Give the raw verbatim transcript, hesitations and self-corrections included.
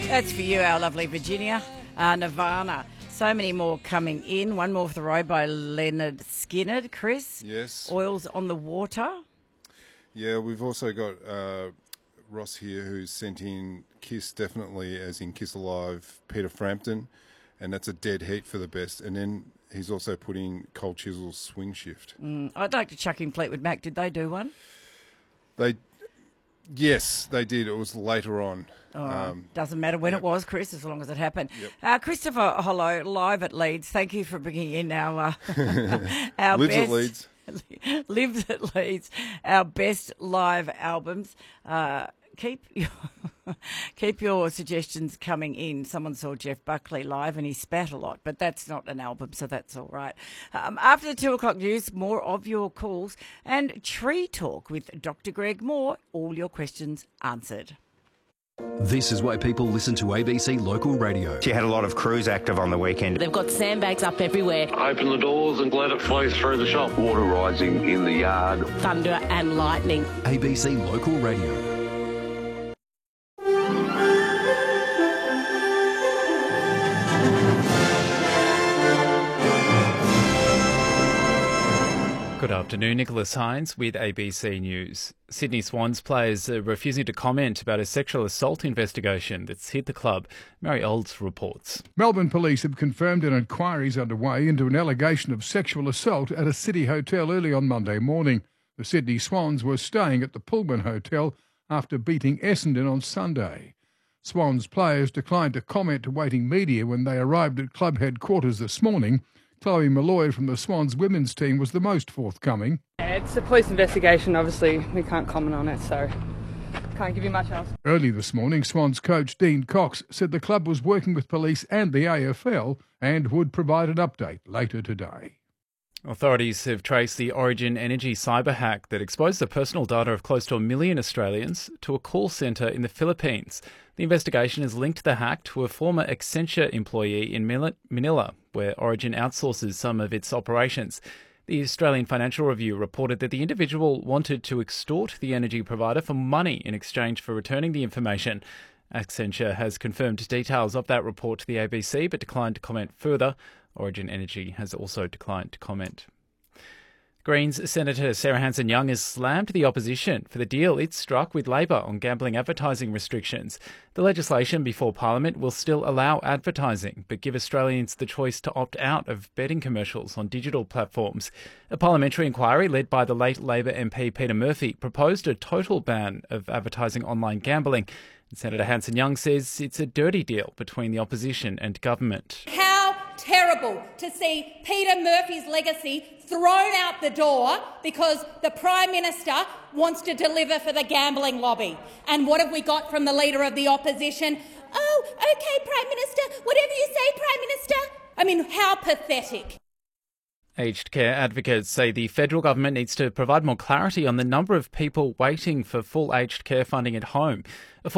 That's for you, our lovely Virginia. Uh, Nirvana. So many more coming in. One more for the road by Leonard Skinner. Chris? Yes. Oils on the Water. Yeah, we've also got uh, Ross here who's sent in Kiss, definitely, as in Kiss Alive, Peter Frampton, and that's a dead heat for the best. And then he's also put in Cold Chisel's Swing Shift. Mm, I'd like to chuck in Fleetwood Mac. Did they do one? They, yes, they did. It was later on. Oh, Um, doesn't matter when yep. it was, Chris, as long as it happened. Yep. Uh, Christopher Hollow, live at Leeds. Thank you for bringing in our uh, our Lives best. at Leeds. Lives at Leeds. Our best live albums. Uh, keep your keep your suggestions coming in. Someone saw Jeff Buckley live and he spat a lot, but that's not an album, so that's all right. Um, after the two o'clock news, more of your calls and Tree Talk with Doctor Greg Moore. All your questions answered. This is why people listen to A B C Local Radio. She had a lot of crews active on the weekend. They've got sandbags up everywhere. Open the doors and let it flow through the shop. Water rising in the yard. Thunder and lightning. A B C Local Radio. Good afternoon, Nicholas Hines with A B C News. Sydney Swans players are refusing to comment about a sexual assault investigation that's hit the club. Mary Olds reports. Melbourne police have confirmed an inquiry is underway into an allegation of sexual assault at a city hotel early on Monday morning. The Sydney Swans were staying at the Pullman Hotel after beating Essendon on Sunday. Swans players declined to comment to waiting media when they arrived at club headquarters this morning. Chloe Malloy from the Swans women's team was the most forthcoming. It's a police investigation, obviously we can't comment on it, so can't give you much else. Early this morning, Swans coach Dean Cox said the club was working with police and the A F L and would provide an update later today. Authorities have traced the Origin Energy cyber hack that exposed the personal data of close to a million Australians to a call centre in the Philippines. The investigation has linked the hack to a former Accenture employee in Manila, where Origin outsources some of its operations. The Australian Financial Review reported that the individual wanted to extort the energy provider for money in exchange for returning the information. Accenture has confirmed details of that report to the A B C but declined to comment further. Origin Energy has also declined to comment. Greens Senator Sarah Hanson-Young has slammed the opposition for the deal it struck with Labor on gambling advertising restrictions. The legislation before Parliament will still allow advertising, but give Australians the choice to opt out of betting commercials on digital platforms. A parliamentary inquiry led by the late Labor M P Peter Murphy proposed a total ban of advertising online gambling. Senator Hanson-Young says it's a dirty deal between the opposition and government. How terrible to see Peter Murphy's legacy thrown out the door because the Prime Minister wants to deliver for the gambling lobby. And what have we got from the Leader of the Opposition? Oh, OK, Prime Minister, whatever you say, Prime Minister. I mean, how pathetic. Aged care advocates say the federal government needs to provide more clarity on the number of people waiting for full aged care funding at home.